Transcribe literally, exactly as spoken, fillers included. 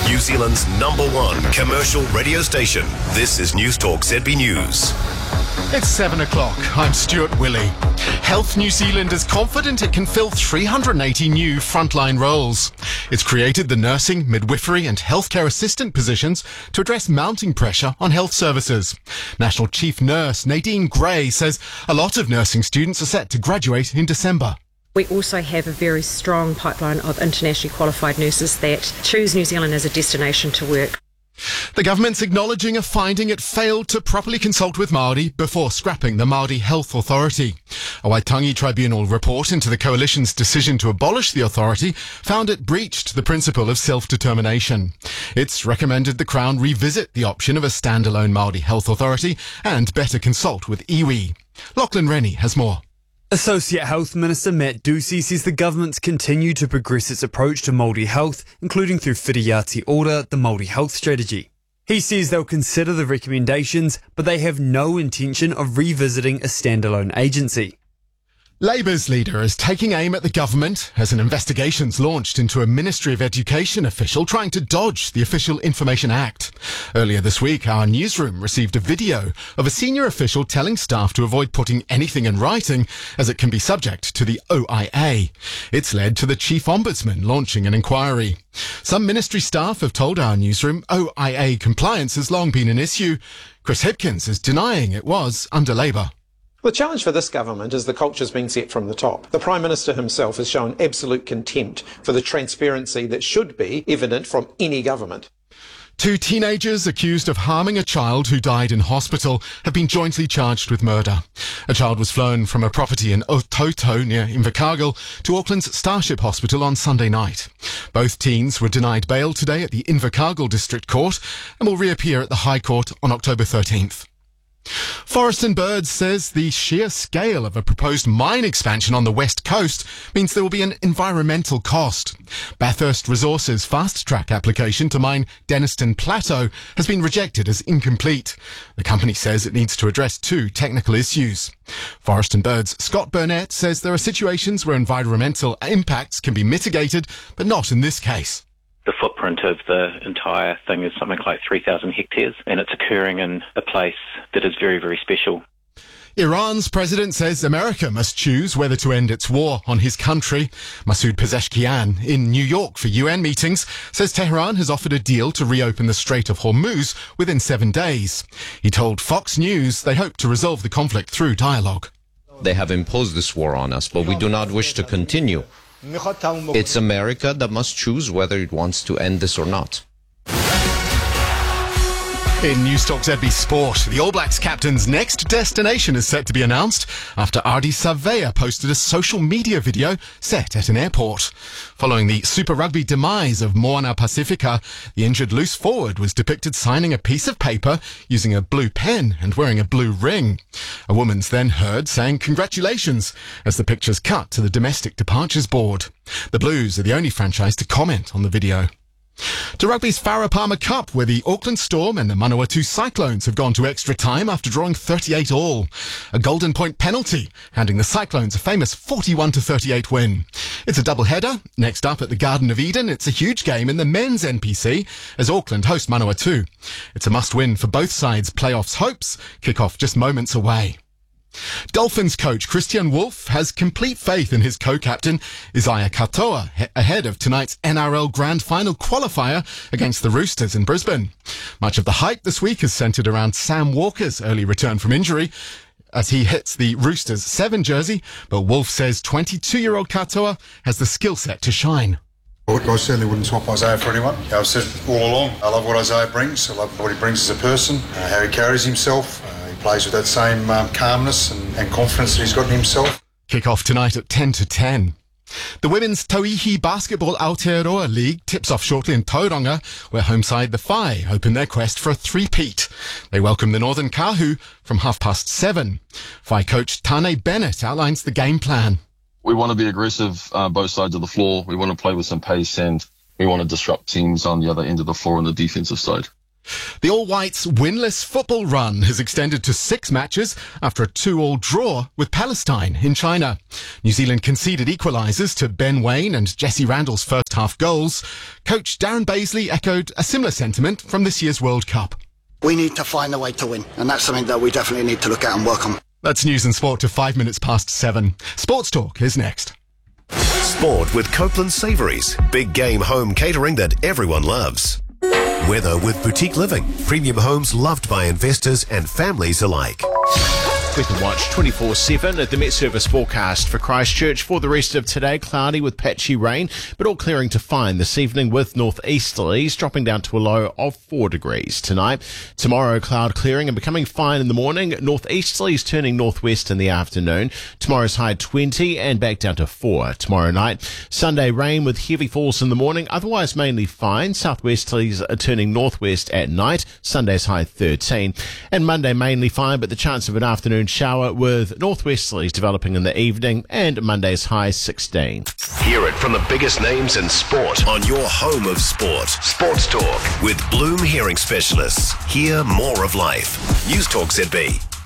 New Zealand's number one commercial radio station. This is News Talk Z B News. It's seven o'clock. I'm Stuart Willey. Health New Zealand is confident it can fill three hundred eighty new frontline roles. It's created the nursing, midwifery and healthcare assistant positions to address mounting pressure on health services. National Chief Nurse Nadine Gray says a lot of nursing students are set to graduate in December. We also have a very strong pipeline of internationally qualified nurses that choose New Zealand as a destination to work. The government's acknowledging a finding it failed to properly consult with Māori before scrapping the Māori Health Authority. A Waitangi Tribunal report into the coalition's decision to abolish the authority found it breached the principle of self-determination. It's recommended the Crown revisit the option of a standalone Māori Health Authority and better consult with iwi. Lachlan Rennie has more. Associate Health Minister Matt Ducey says the government's continue to progress its approach to Māori health, including through Whiriati Ora, the Māori Health Strategy. He says they'll consider the recommendations, but they have no intention of revisiting a standalone agency. Labour's leader is taking aim at the government as an investigation's launched into a Ministry of Education official trying to dodge the Official Information Act. Earlier this week, our newsroom received a video of a senior official telling staff to avoid putting anything in writing as it can be subject to the O I A. It's led to the Chief Ombudsman launching an inquiry. Some ministry staff have told our newsroom O I A compliance has long been an issue. Chris Hipkins is denying it was under Labour. The challenge for this government is the culture's being set from the top. The Prime Minister himself has shown absolute contempt for the transparency that should be evident from any government. Two teenagers accused of harming a child who died in hospital have been jointly charged with murder. A child was flown from a property in Ototo near Invercargill to Auckland's Starship Hospital on Sunday night. Both teens were denied bail today at the Invercargill District Court and will reappear at the High Court on October thirteenth. Forest and Birds says the sheer scale of a proposed mine expansion on the west coast means there will be an environmental cost. Bathurst Resources' fast-track application to mine Denniston Plateau has been rejected as incomplete. The company says it needs to address two technical issues. Forest and Birds' Scott Burnett says there are situations where environmental impacts can be mitigated, but not in this case. The footprint of the entire thing is something like three thousand hectares, and it's occurring in a place that is very, very special. Iran's president says America must choose whether to end its war on his country. Masoud Pezeshkian, in New York for U N meetings, says Tehran has offered a deal to reopen the Strait of Hormuz within seven days. He told Fox News they hope to resolve the conflict through dialogue. They have imposed this war on us, but we do not wish to continue. It's America that must choose whether it wants to end this or not. In News Talk Z B Sport, the All Blacks captain's next destination is set to be announced after Ardie Savea posted a social media video set at an airport. Following the Super Rugby demise of Moana Pacifica, the injured loose forward was depicted signing a piece of paper using a blue pen and wearing a blue ring. A woman's then heard saying congratulations as the pictures cut to the Domestic Departures Board. The Blues are the only franchise to comment on the video. To rugby's Farah Palmer Cup, where the Auckland Storm and the Manawatu Cyclones have gone to extra time after drawing thirty-eight all. A golden point penalty, handing the Cyclones a famous forty-one to thirty-eight win. It's a double-header. Next up at the Garden of Eden, it's a huge game in the men's N P C as Auckland host Manawatu. It's a must-win for both sides' playoffs hopes. Kick-off just moments away. Dolphins coach Christian Wolff has complete faith in his co-captain Isaiah Katoa he- ahead of tonight's N R L Grand Final qualifier against the Roosters in Brisbane. Much of the hype this week is centred around Sam Walker's early return from injury as he hits the Roosters seven jersey, but Wolff says twenty-two-year-old Katoa has the skill set to shine. I certainly wouldn't swap Isaiah for anyone. I've said all along, I love what Isaiah brings. I love what he brings as a person, uh, how he carries himself. Uh, he plays with that same um, calmness and, and confidence that he's got in himself. Kick-off tonight at ten to ten. The women's Tauihi Basketball Aotearoa League tips off shortly in Tauranga, where home side the Whai open their quest for a three-peat. They welcome the Northern Kahu from half past seven. Whai coach Tane Bennett outlines the game plan. We want to be aggressive, uh, both sides of the floor. We want to play with some pace and we want to disrupt teams on the other end of the floor on the defensive side. The All Whites' winless football run has extended to six matches after a two-all draw with Palestine in China. New Zealand conceded equalisers to Ben Waine and Jesse Randall's first half goals. Coach Darren Baisley echoed a similar sentiment from this year's World Cup. We need to find a way to win, and that's something that we definitely need to look at and work on. That's news and sport to five minutes past seven. Sports Talk is next. Sport with Copeland Savouries. Big game home catering that everyone loves. Weather with Boutique Living. Premium homes loved by investors and families alike. We can watch twenty-four seven at the Met Service forecast for Christchurch. For the rest of today, cloudy with patchy rain, but all clearing to fine this evening with northeasterlies dropping down to a low of four degrees tonight. Tomorrow, cloud clearing and becoming fine in the morning. Northeasterlies turning northwest in the afternoon. Tomorrow's high twenty and back down to four tomorrow night. Sunday, rain with heavy falls in the morning, otherwise mainly fine. Southwesterlies are turning northwest at night. Sunday's high thirteen. And Monday, mainly fine, but the chance of an afternoon shower with northwesterlies developing in the evening, and Monday's high sixteen. Hear it from the biggest names in sport on your home of sport. Sports Talk with Bloom Hearing Specialists. Hear more of life. News Talk Z B.